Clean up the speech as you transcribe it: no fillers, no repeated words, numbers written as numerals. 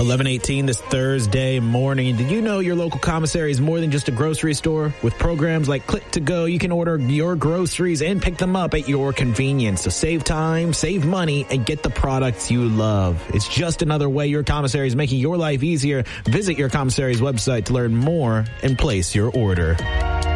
11:18 this Thursday morning. Did you know your local commissary is more than just a grocery store? With programs like Click to Go, you can order your groceries and pick them up at your convenience. So save time, save money, and get the products you love. It's just another way your commissary is making your life easier. Visit your commissary's website to learn more and place your order.